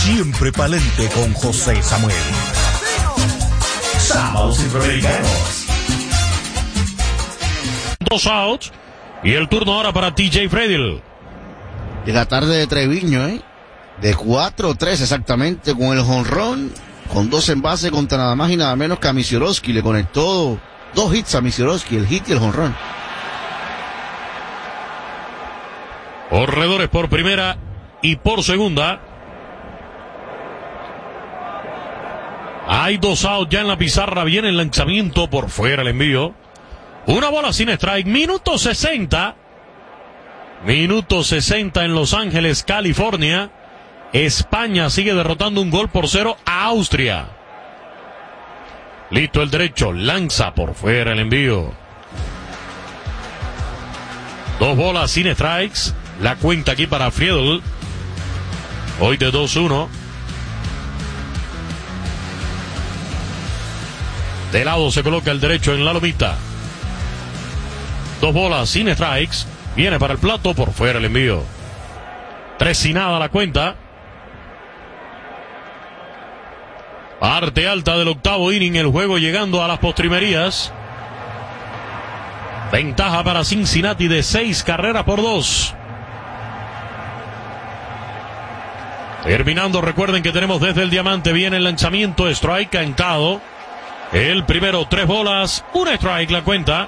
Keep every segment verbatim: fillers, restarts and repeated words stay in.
siempre pa'lante con José Samuel. Sábados Centroamericanos. Dos outs. Y el turno ahora para T J Fredill. De la tarde de Treviño, ¿eh? De cuatro tres exactamente con el jonrón. Con dos envases contra nada más y nada menos que a Misiorowski. Le conectó dos hits a Misiorowski, el hit y el jonrón. Corredores por primera y por segunda. Hay dos outs ya en la pizarra. Viene el lanzamiento por fuera, el envío. Una bola sin strike. Minuto sesenta. Minuto sesenta en Los Ángeles, California. España sigue derrotando un gol por cero a Austria. Listo el derecho. Lanza por fuera el envío. Dos bolas sin strikes. La cuenta aquí para Friedl. Hoy de dos uno. De lado se coloca el derecho en la lomita. Dos bolas sin strikes. Viene para el plato, por fuera el envío. Tres y nada la cuenta. Parte alta del octavo inning, el juego llegando a las postrimerías. Ventaja para Cincinnati de seis carreras por dos. Terminando, recuerden que tenemos desde el diamante, viene el lanzamiento, strike cantado. El primero, tres bolas, un strike la cuenta.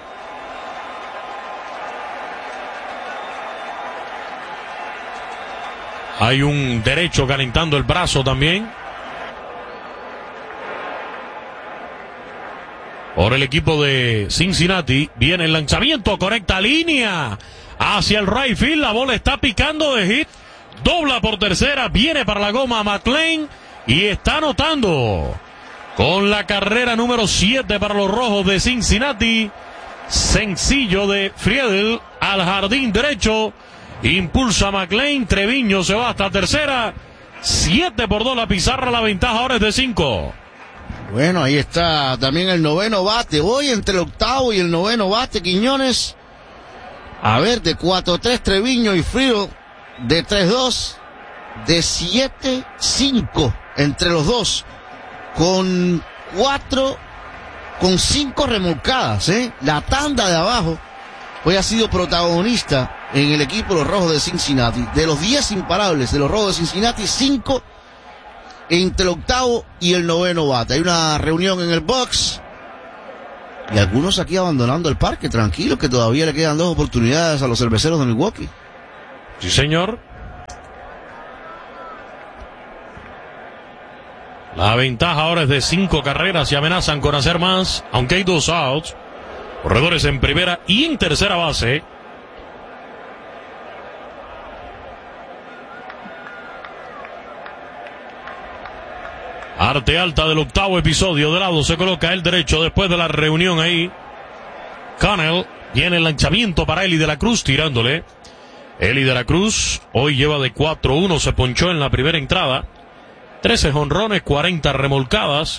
Hay un derecho calentando el brazo también. Por el equipo de Cincinnati, viene el lanzamiento, correcta línea. Hacia el right field, la bola está picando de hit. Dobla por tercera, viene para la goma McLean y está anotando. Con la carrera número siete para los rojos de Cincinnati. Sencillo de Friedl al jardín derecho. Impulsa McLean, Treviño se va hasta tercera. siete por dos la pizarra, la ventaja ahora es de cinco. Bueno, ahí está también el noveno bate. Hoy entre el octavo y el noveno bate, Quiñones. A ver, de cuatro tres Treviño y Friedl. De tres dos. De siete cinco entre los dos. Con cuatro, con cinco remolcadas, ¿eh? La tanda de abajo hoy ha sido protagonista en el equipo de los rojos de Cincinnati. De los diez imparables de los rojos de Cincinnati, cinco entre el octavo y el noveno bate. Hay una reunión en el box y algunos aquí abandonando el parque, tranquilos, que todavía le quedan dos oportunidades a los cerveceros de Milwaukee. Sí, señor. La ventaja ahora es de cinco carreras y amenazan con hacer más, aunque hay dos outs. Corredores en primera y en tercera base. Arte alta del octavo episodio. De lado se coloca el derecho después de la reunión ahí. Connell. Viene el lanzamiento para Eli de la Cruz tirándole. Eli de la Cruz hoy lleva de cuatro uno. Se ponchó en la primera entrada. trece jonrones, cuarenta remolcadas.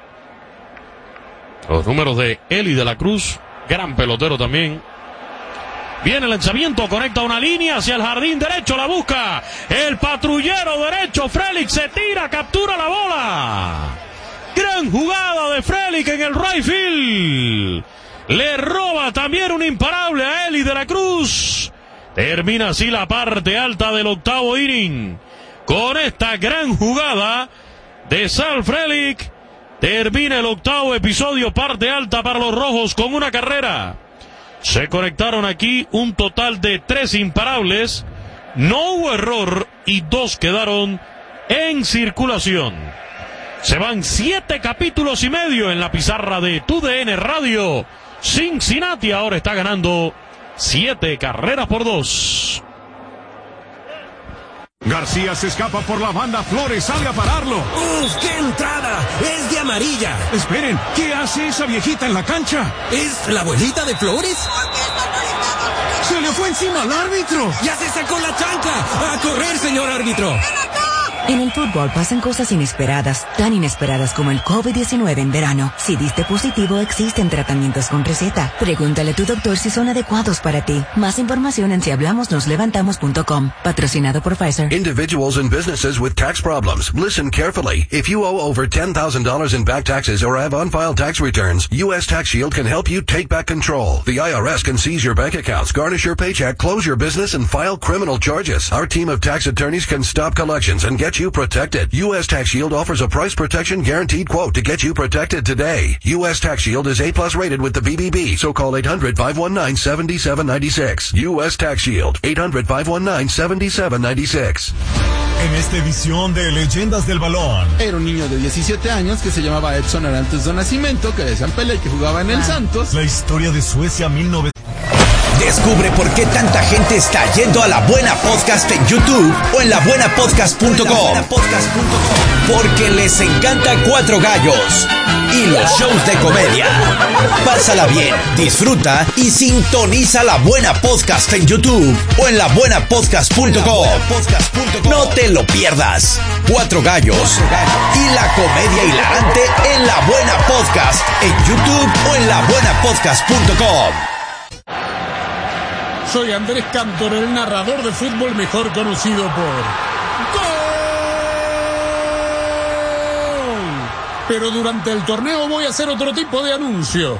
Los números de Eli de la Cruz. Gran pelotero también. Viene el lanzamiento, conecta una línea hacia el jardín derecho, la busca el patrullero derecho, Frelick se tira, captura la bola. Gran jugada de Frelick en el right field. Le roba también un imparable a Eli de la Cruz. Termina así la parte alta del octavo inning. Con esta gran jugada de Sal Frelick, termina el octavo episodio, parte alta para los rojos con una carrera. Se conectaron aquí un total de tres imparables. No hubo error y dos quedaron en circulación. Se van siete capítulos y medio en la pizarra de T U D N Radio. Cincinnati ahora está ganando siete carreras por dos. García se escapa por la banda, Flores sale a pararlo. ¡Uf, qué entrada! ¡Es de amarilla! Esperen, ¿qué hace esa viejita en la cancha? ¿Es la abuelita de Flores? ¡Se le fue encima al árbitro! ¡Ya se sacó la chancla! ¡A correr, señor árbitro! En el fútbol pasan cosas inesperadas, tan inesperadas como el COVID diecinueve en verano. Si diste positivo, existen tratamientos con receta. Pregúntale a tu doctor si son adecuados para ti. Más información en si hablamos nos levantamos punto com. Patrocinado por Pfizer. Individuals and businesses with tax problems. Listen carefully. If you owe over ten thousand dollars in back taxes or have unfiled tax returns, U S Tax Shield can help you take back control. The I R S can seize your bank accounts, garnish your paycheck, close your business, and file criminal charges. Our team of tax attorneys can stop collections and get you protected. U S Tax Shield offers a price protection guaranteed quote to get you protected today. U S Tax Shield is A plus rated with the B B B, so call eight hundred, five one nine, seven seven nine six. U S Tax Shield, eight hundred, five one nine, seven seven nine six. En esta edición de Leyendas del Balón. Era un niño de diecisiete años que se llamaba Edson Arantes do Nascimento, que decían Pelé, que jugaba en el Santos. La historia de Suecia mil novecientos. Descubre por qué tanta gente está yendo a La Buena Podcast en YouTube o en la buena podcast punto com. Porque les encanta Cuatro Gallos y los shows de comedia. Pásala bien, disfruta y sintoniza La Buena Podcast en YouTube o en la buena podcast punto com. No te lo pierdas. Cuatro Gallos y la comedia hilarante en La Buena Podcast en YouTube o en la buena podcast punto com. Soy Andrés Cantor, el narrador de fútbol mejor conocido por ¡Gol! Pero durante el torneo voy a hacer otro tipo de anuncio.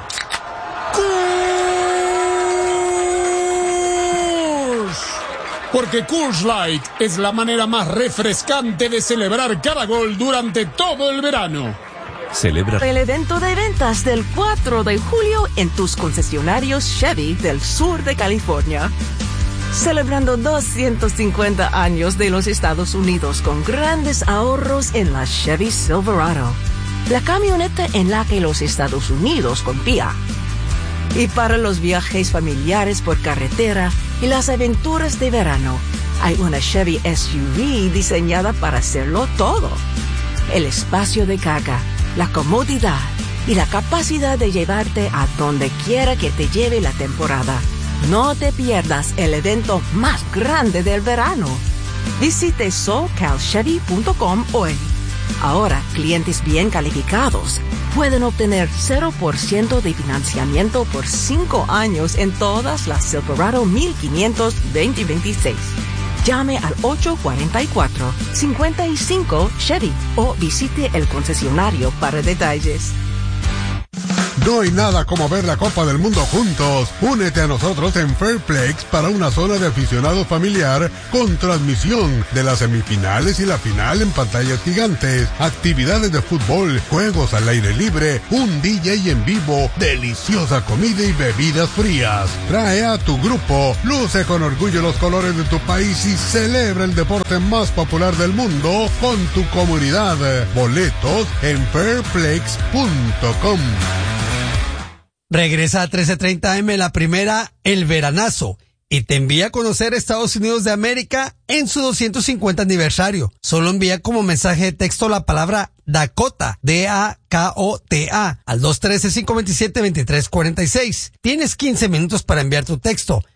¡Coors! Porque Coors Light es la manera más refrescante de celebrar cada gol durante todo el verano. Celebra el evento de ventas del cuatro de julio en tus concesionarios Chevy del sur de California. Celebrando doscientos cincuenta años de los Estados Unidos con grandes ahorros en la Chevy Silverado, la camioneta en la que los Estados Unidos confía. Y para los viajes familiares por carretera y las aventuras de verano, hay una Chevy S U V diseñada para hacerlo todo. El espacio de carga, la comodidad y la capacidad de llevarte a donde quiera que te lleve la temporada. No te pierdas el evento más grande del verano. Visite socal chevy punto com hoy. Ahora, clientes bien calificados pueden obtener cero por ciento de financiamiento por cinco años en todas las Silverado mil quinientos veinte veintiséis. Llame al ocho cuatro cuatro, cinco cinco Chevy o visite el concesionario para detalles. No hay nada como ver la Copa del Mundo juntos. Únete a nosotros en Fairplex para una zona de aficionados familiar con transmisión de las semifinales y la final en pantallas gigantes, actividades de fútbol, juegos al aire libre, un D J en vivo, deliciosa comida y bebidas frías. Trae a tu grupo, luce con orgullo los colores de tu país y celebra el deporte más popular del mundo con tu comunidad. Boletos en fairplex punto com. Regresa a trece treinta eme la primera El Veranazo y te envía a conocer Estados Unidos de América en su doscientos cincuenta aniversario. Solo envía como mensaje de texto la palabra Dakota, D A K O T A, al dos uno tres, cinco dos siete, dos tres cuatro seis. Tienes quince minutos para enviar tu texto.